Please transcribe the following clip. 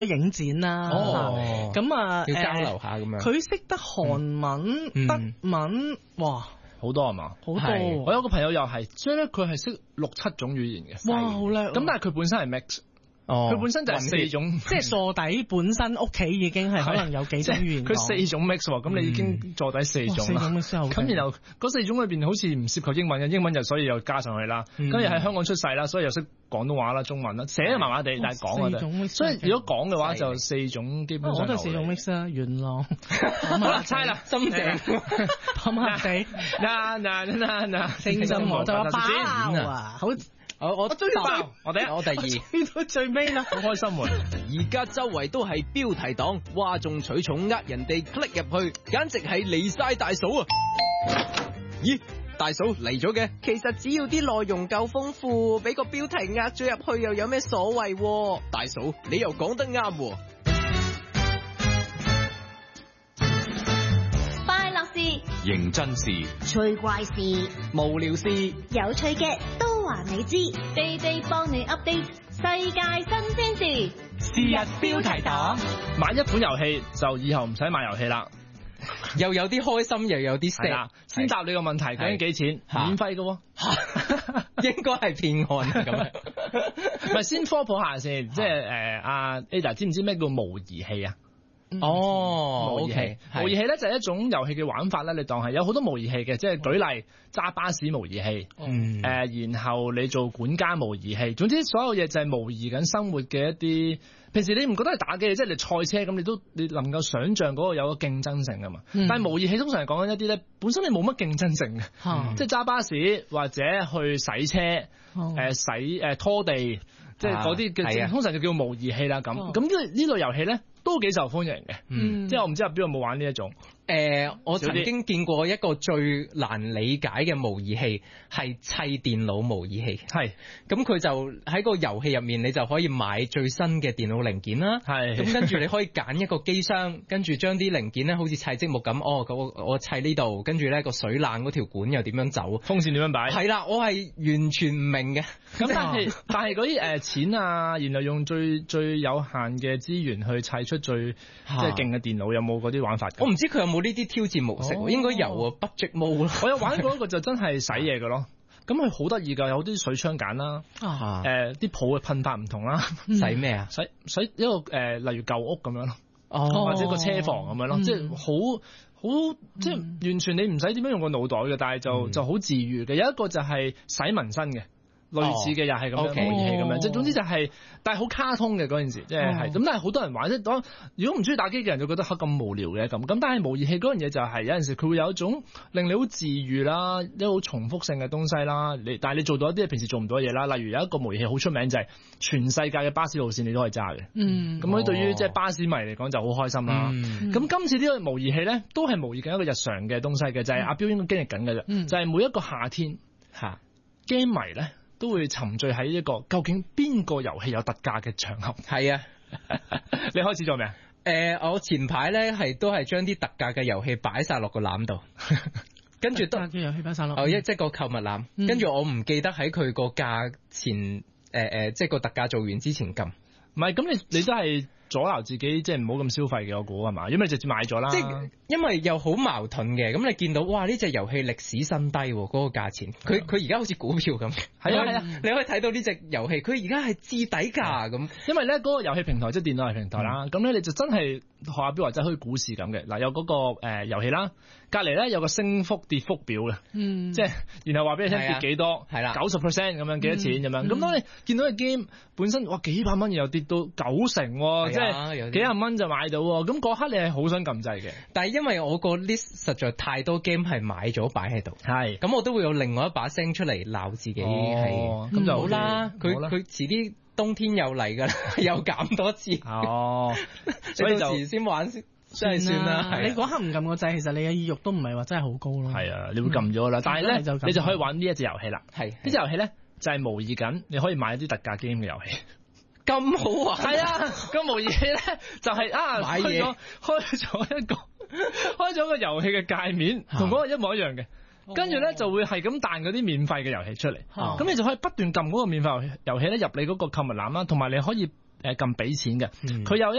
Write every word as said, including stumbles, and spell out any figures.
影展啦。哦，咁啊， 要交流下咁樣。 佢識得韓文、 嗯、 德文，哇！ 好多係嘛？ 好多。 我有個朋友又係，所以咧佢係識六七種語言嘅。 哇，好叻！ 咁但係佢本身係 mix。 哦， 佢本身就係四種， 即係坐底本身屋企已經係可能有幾種語言。 佢四種 mix 喎，咁你已經坐底四種啦。 四種 mix 咁然後嗰四種裏邊好似唔涉及英文嘅，英文就所以又加上去啦。跟住喺香港出世啦，所以又識廣東話啦、中文啦，寫就麻麻地，但係講嘅啫。所以如果講嘅話就四種基本上。 我都係四種 mix 啊，元朗。 好啦，猜啦， 深井、跑馬地、 嗱嗱嗱嗱， 聖心河就話包啊，好。 我我追爆，我第一， 我第二， 追到最尾啦， 好開心喎！ 而家周圍都係標題黨，嘩眾取寵，呃人哋 click 入去，簡直係離晒大嫂啊！咦，大嫂嚟咗嘅？ 其實只要啲內容夠豐富，俾個標題呃咗入去又有咩所謂？ 大嫂，你又講得啱喎。 快樂事、 認真事、 趣怪事、 無聊事、 有趣嘅都話你知，地地幫你 update 世界新鮮事。 是日標題黨，買一款遊戲就以後唔使買遊戲啦。 又有啲開心，又有啲 sad。 先答你個問題，究竟幾錢？免費嘅喎， 應該係騙案咁樣。 唔係先科普下先，即係誒阿 Ada 知唔知咩叫模擬器啊？ 哦， 模擬器，模擬器咧就係一種遊戲嘅玩法咧，你當係有好多模擬器嘅，即係舉例揸巴士模擬器， 嗯，誒、 呃，然後你做管家模擬器，總之所有嘢就係模擬緊生活嘅一啲，平時你唔覺得係打機，即係你賽車咁，你都你能夠想象嗰個有個競爭性噶嘛，嗯、但係模擬器通常係講緊一啲咧，本身你冇乜競爭性嘅，嗯、即係揸巴士或者去洗車，誒、嗯呃、洗誒、呃、拖地，即係嗰啲嘅，通常就叫模擬器啦咁，咁呢呢類遊戲咧。都幾受歡迎嘅，嗯，即係我唔知阿邊有冇玩呢一種。 誒、呃，我曾經見過一個最難理解嘅模擬器，係砌電腦模擬器。係，咁佢就喺個遊戲入面，你就可以買最新嘅電腦零件啦。係，咁跟住你可以揀一個機箱，跟住將啲零件咧，好似砌積木咁。哦，我我砌呢度，跟住咧個水冷嗰條管又點樣走， 風扇點樣擺？ 係啦，我係完全唔明嘅。 咁但係但係嗰啲誒錢啊，然後用最最有限嘅資源去砌出最即係勁嘅電腦，有冇嗰啲玩法？ 我唔知佢有冇呢啲挑戰模式，哦、應該有啊 ，budget mode 咯。 我有玩過一個就真係洗嘢嘅咯，咁佢好得意㗎，有啲水槍揀啦， 啊， 誒啲泡嘅噴法唔同啦， 洗咩啊？ 洗洗一個誒、呃，例如舊屋咁樣咯， 哦， 或者個車房咁樣咯，嗯、即係好好即係完全你唔使點樣用個腦袋嘅，但係就、嗯、就好治愈嘅。有一個就係洗紋身嘅。類似嘅又係咁樣模擬器咁樣，即係總之就係、是，但係好卡通嘅嗰件事，即係係咁。但係好多人玩，即係當如果唔中意打機嘅人就覺得嚇咁無聊嘅咁。咁但係模擬器嗰樣嘢就係、是、有陣時佢會有一種令你好治愈啦，一個好重複性嘅東西啦。你但係你做到一啲平時做唔到嘅嘢啦，例如有一個模擬器好出名就係、是、全世界嘅巴士路線你都可以揸嘅。嗯，咁嗰啲對於即係巴士迷嚟講就好開心啦。咁、嗯、今次呢個模擬器咧都係模擬緊一個日常嘅東西嘅，就係、是、阿標應該經歷緊嘅啫。嗯、就係每一個夏天嚇 game 迷咧。都會沉醉喺一個究竟邊個遊戲有特價嘅場合。 係啊， 你開始做咩啊？ 誒、呃，我前排咧係都係將啲特價嘅遊戲擺晒落個籃度，跟住都特價嘅遊戲擺晒落。 哦，一即係個購物籃，嗯、跟住我唔記得喺佢個價錢，誒、呃、誒，即係個特價做完之前撳。 唔係，咁你你都係阻撓自己，即係唔好咁消費嘅，我估係嘛？因為你直接買咗啦。 即係因為又好矛盾嘅，咁你見到哇呢隻遊戲歷史新低嗰、嗰個價錢，佢佢而家好似股票咁。係啊係啊，你可以睇到呢隻遊戲，佢而家係至底價咁。 因為咧嗰個遊戲平台即係電腦平台啦，咁咧、嗯、你就真係學阿標或者好似股市咁嘅。嗱，有嗰個誒遊戲啦，隔籬咧有個升幅跌幅表嘅，嗯，即係然後話俾你聽跌幾多，係啦，九十 percent 咁樣幾多錢咁樣。咁、嗯、當你見到個 game 本身哇幾百蚊，然後跌到九成，即係幾廿蚊就買到，咁嗰刻你係好想撳掣嘅。 但係因為我個 list 實在太多 game 係買咗擺喺度，係咁我都會有另外一把聲出嚟鬧自己，係咁就好啦。佢佢遲啲冬天又嚟噶啦，又減多次，哦，所以到時先玩先，真係算啦。 你嗰刻唔撳個掣，其實你嘅意欲都唔係話真係好高咯。 係啊，你會撳咗啦。但係咧，你就可以玩呢一隻遊戲啦。係呢隻遊戲咧就係模擬緊，你可以買一啲特價 game 嘅遊戲。 咁好玩？係啊，個模擬器咧就係、是、啊買嘢開咗一個開咗個遊戲嘅界面，同嗰個一模一樣嘅。跟住咧就會係咁彈嗰啲免費嘅遊戲出嚟，咁、哦、你就可以不斷撳嗰個免費遊戲咧入你嗰個購物籃啦，同埋你可以誒撳俾錢嘅。佢、嗯、有一